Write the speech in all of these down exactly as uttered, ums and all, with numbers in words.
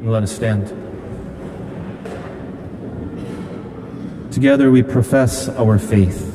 And let us stand. Together we profess our faith.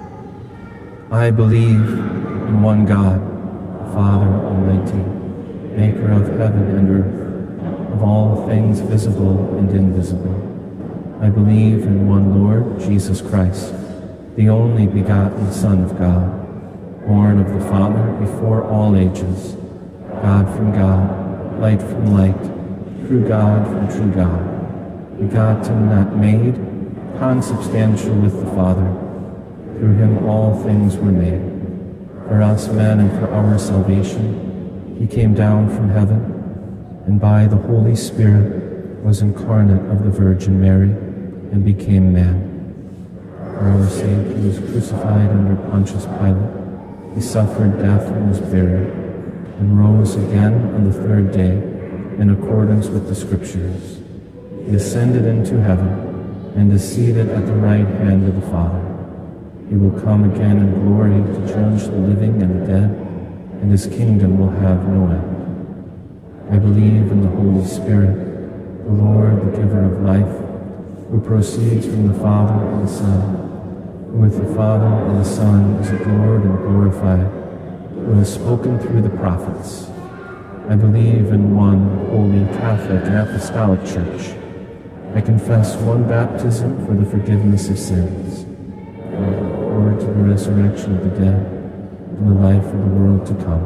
I believe in one God, Father Almighty, maker of heaven and earth, of all things visible and invisible. I believe in one Lord, Jesus Christ, the only begotten Son of God, born of the Father before all ages, God from God, light from light, true God from true God, begotten, not made, consubstantial with the Father. Through him all things were made. For us men and for our salvation, he came down from heaven, and by the Holy Spirit was incarnate of the Virgin Mary, and became man. For our sake he was crucified under Pontius Pilate. He suffered death and was buried, and rose again on the third day, in accordance with the Scriptures. He ascended into heaven, and is seated at the right hand of the Father. He will come again in glory to judge the living and the dead, and his kingdom will have no end. I believe in the Holy Spirit, the Lord, the giver of life, who proceeds from the Father and the Son, who with the Father and the Son is adored and glorified, who has spoken through the prophets. I believe in one holy Catholic and Apostolic Church. I confess one baptism for the forgiveness of sins, and to the resurrection of the dead, and the life of the world to come.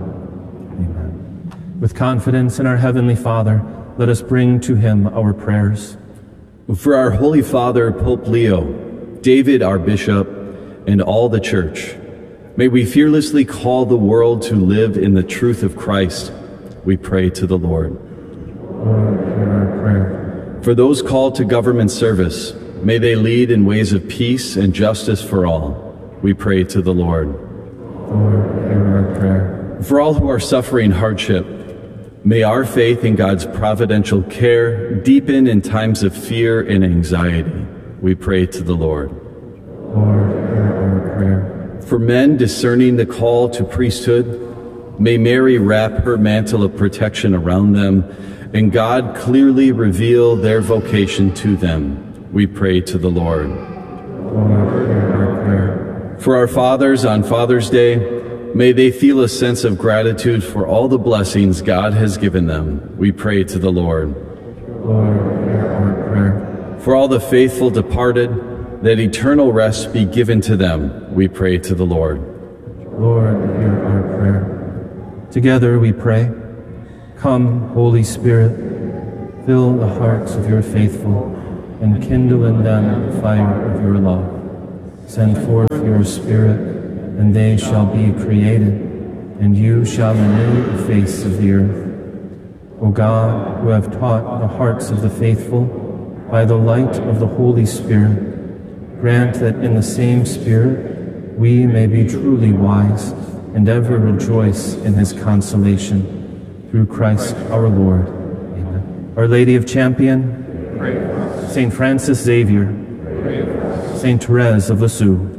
Amen. With confidence in our Heavenly Father, let us bring to him our prayers. For our Holy Father, Pope Leo, David, our Bishop, and all the Church, may we fearlessly call the world to live in the truth of Christ. We pray to the Lord. Lord, hear our prayer. For those called to government service, may they lead in ways of peace and justice for all. We pray to the Lord. Lord, hear our prayer. For all who are suffering hardship, may our faith in God's providential care deepen in times of fear and anxiety. We pray to the Lord. Lord, hear our prayer. For men discerning the call to priesthood, may Mary wrap her mantle of protection around them, and God clearly reveal their vocation to them. We pray to the Lord. Lord, hear our prayer. For our fathers on Father's Day, may they feel a sense of gratitude for all the blessings God has given them. We pray to the Lord. Lord, hear our prayer. For all the faithful departed, that eternal rest be given to them. We pray to the Lord. Lord, hear our prayer. Together we pray. Come, Holy Spirit, fill the hearts of your faithful, and kindle in them the fire of your love. Send forth your Spirit, and they shall be created, and you shall renew the face of the earth. O God, who have taught the hearts of the faithful by the light of the Holy Spirit, grant that in the same Spirit we may be truly wise and ever rejoice in his consolation. Through Christ our Lord. Amen. Our Lady of Champion, Saint Francis Xavier, Saint Therese of Lisieux,